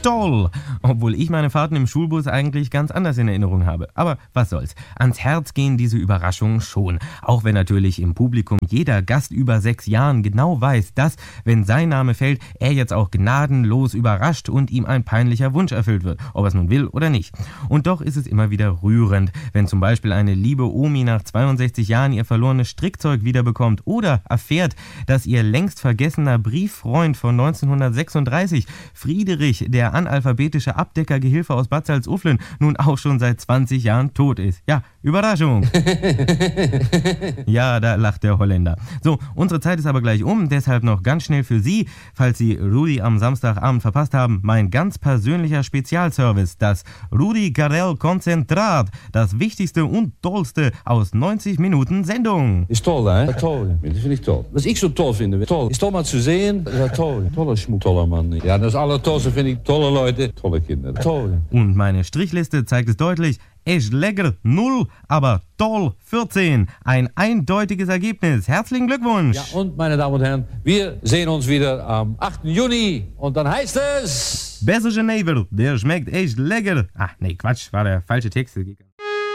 toll. Obwohl ich meine Fahrten im Schulbus eigentlich ganz anders in Erinnerung habe. Aber was soll's. Ans Herz gehen diese Überraschungen schon. Auch wenn natürlich im Publikum jeder Gast über 6 Jahren genau weiß, dass, wenn sein Name fällt, er jetzt auch gnadenlos überrascht und ihm ein peinlicher Wunsch erfüllt wird, ob er es nun will oder nicht. Und doch ist es immer wieder rührend, wenn zum Beispiel eine liebe Omi nach 62 Jahren ihr verlorenes Strickzeug wiederbekommt oder erfährt, dass ihr längst vergessener Brieffreund von 1936, Friedrich, der analphabetische Abdeckergehilfe aus Bad Salzuflen, nun auch schon seit 20 Jahren tot ist. Ja, Überraschung. Ja, da lacht der Holländer. So, unsere Zeit ist aber gleich um, deshalb noch ganz schnell für Sie, falls Sie Rudi am Samstagabend verpasst haben, mein ganz persönlicher Spezialservice, das Rudi Carrell Konzentrat, das Wichtigste und Tollste aus 90 Minuten Sendung. Ist toll, hè? Toll. Das finde ich toll. Was ich so toll finde, toll. Ist toll mal zu sehen. Ja, toll. Toller Schmuck, toller Mann. Ja, das Allertollste finde ich tolle Leute, tolle Kinder. Toll. Und meine Strichliste zeigt es deutlich. Echt lecker 0, aber toll 14. Ein eindeutiges Ergebnis. Herzlichen Glückwunsch. Ja, und meine Damen und Herren, wir sehen uns wieder am 8. Juni. Und dann heißt es... Besser Genever, der schmeckt echt lecker. Ach nee, Quatsch, war der falsche Text.